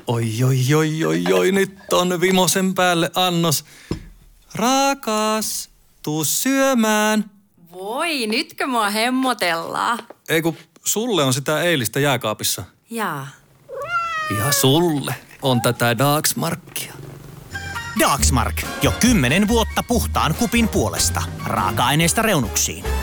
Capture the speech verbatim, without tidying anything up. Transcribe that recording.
Oi, oi, oi, oi, oi, nyt on vimosen päälle annos. Rakas, tuu syömään. Voi, nytkö mua hemmotellaan? Ei kun sulle on sitä eilistä jääkaapissa. Jaa. Ja sulle on tätä Dagsmarkia. Dagsmark. Jo kymmenen vuotta puhtaan kupin puolesta. Raaka-aineista reunuksiin.